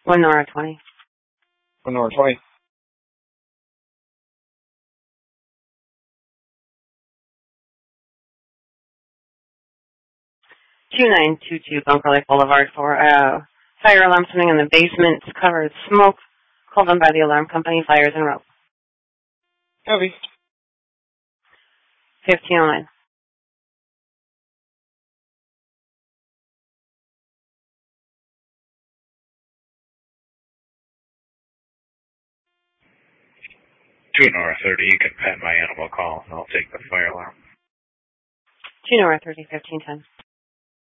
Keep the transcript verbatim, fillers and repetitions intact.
One Nora twenty. One Nora twenty. two nine two two Bunker Lake Boulevard for uh, fire alarm something in the basement covered smoke. Called them by the alarm company. Fires en route. Copy. fifteen oh nine. two Nora thirty, you can pen my animal call, and I'll take the fire alarm. two Nora thirty, fifteen ten.